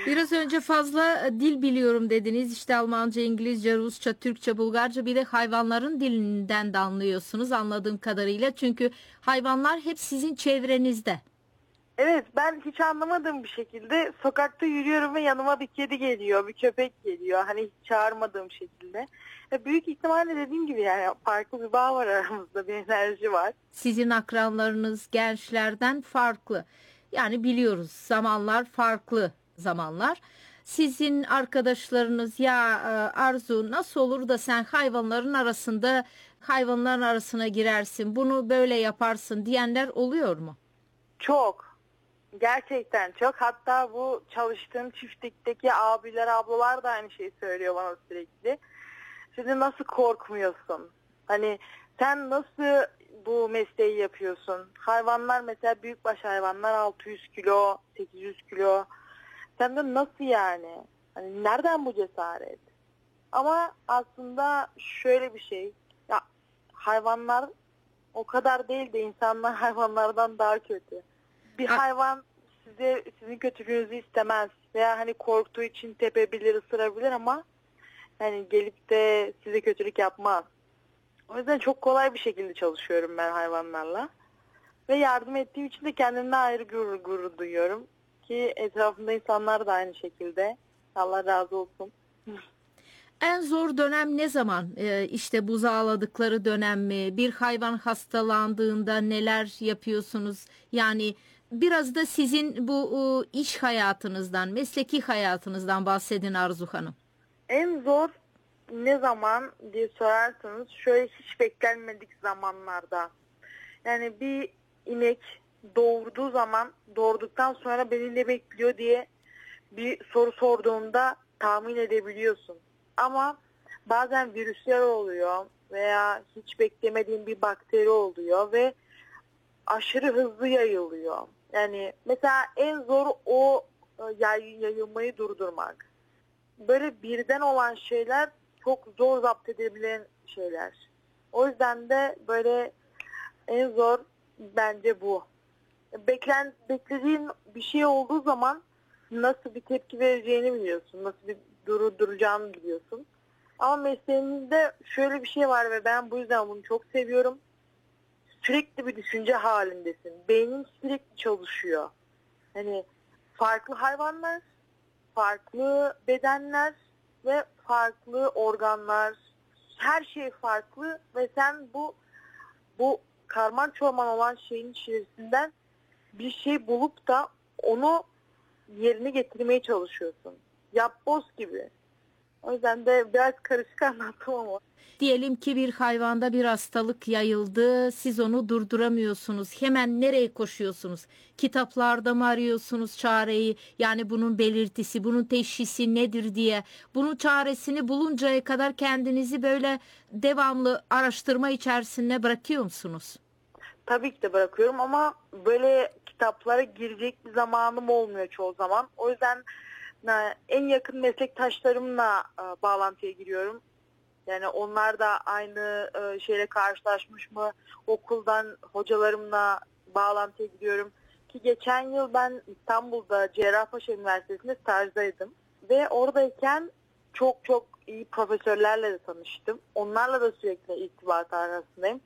Biraz önce fazla dil biliyorum dediniz. İşte Almanca, İngilizce, Rusça, Türkçe, Bulgarca bir de hayvanların dilinden de anlıyorsunuz anladığım kadarıyla. Çünkü hayvanlar hep sizin çevrenizde. Evet, ben hiç anlamadığım bir şekilde sokakta yürüyorum ve yanıma bir kedi geliyor, bir köpek geliyor. Hani hiç çağırmadığım şekilde. Büyük ihtimalle dediğim gibi yani farklı bir bağ var aramızda, bir enerji var. Sizin akranlarınız gençlerden farklı. Yani biliyoruz zamanlar farklı zamanlar. Sizin arkadaşlarınız ya Arzu nasıl olur da sen hayvanların arasına girersin, bunu böyle yaparsın diyenler oluyor mu? Çok. Gerçekten çok. Hatta bu çalıştığım çiftlikteki abiler, ablalar da aynı şeyi söylüyor bana sürekli. Şimdi nasıl korkmuyorsun? Hani sen nasıl bu mesleği yapıyorsun? Hayvanlar mesela büyükbaş hayvanlar 600 kilo, 800 kilo. Sen de nasıl yani? Hani nereden bu cesaret? Ama aslında şöyle bir şey. Ya hayvanlar o kadar değil de insanlar hayvanlardan daha kötü. Bir A- hayvan sizin kötülüğünüzü istemez veya hani korktuğu için tepebilir, ısırabilir ama yani gelip de size kötülük yapmaz. O yüzden çok kolay bir şekilde çalışıyorum ben hayvanlarla. Ve yardım ettiğim için de kendimden ayrı gurur duyuyorum. Ki etrafımda insanlar da aynı şekilde. Allah razı olsun. En zor dönem ne zaman? İşte buzağladıkları dönem mi? Bir hayvan hastalandığında neler yapıyorsunuz? Yani biraz da sizin bu iş hayatınızdan, mesleki hayatınızdan bahsedin Arzu Hanım. En zor ne zaman diye sorarsanız şöyle hiç beklenmedik zamanlarda. Yani bir inek doğurduğu zaman doğurduktan sonra beni ne bekliyor diye bir soru sorduğunda tahmin edebiliyorsun. Ama bazen virüsler oluyor veya hiç beklemediğin bir bakteri oluyor ve aşırı hızlı yayılıyor. Yani mesela en zor o yayılmayı durdurmak. Böyle birden olan şeyler çok zor zapt edebilen şeyler. O yüzden de böyle en zor bence bu. Beklediğin bir şey olduğu zaman nasıl bir tepki vereceğini biliyorsun. Nasıl bir duracağını biliyorsun. Ama mesleğimizde şöyle bir şey var ve ben bu yüzden bunu çok seviyorum. Sürekli bir düşünce halindesin. Beynin sürekli çalışıyor. Hani farklı hayvanlar, farklı bedenler ve farklı organlar. Her şey farklı ve sen bu karman çorman olan şeyin içerisinden bir şey bulup da onu yerine getirmeye çalışıyorsun. Yapboz gibi. O yüzden de biraz karışık anlattım ama. Diyelim ki bir hayvanda bir hastalık yayıldı, siz onu durduramıyorsunuz. Hemen nereye koşuyorsunuz? Kitaplarda mı arıyorsunuz çareyi? Yani bunun belirtisi, bunun teşhisi nedir diye. Bunun çaresini buluncaya kadar kendinizi böyle devamlı araştırma içerisinde bırakıyor musunuz? Tabii ki de bırakıyorum ama böyle kitaplara girecek bir zamanım olmuyor çoğu zaman. O yüzden en yakın meslektaşlarımla bağlantıya giriyorum. Yani onlar da aynı şeyle karşılaşmış mı? Okuldan hocalarımla bağlantıya gidiyorum. Ki geçen yıl ben İstanbul'da Cerrahpaşa Üniversitesi'nde stajdaydım. Ve oradayken çok çok iyi profesörlerle de tanıştım. Onlarla da sürekli irtibat arasındayım.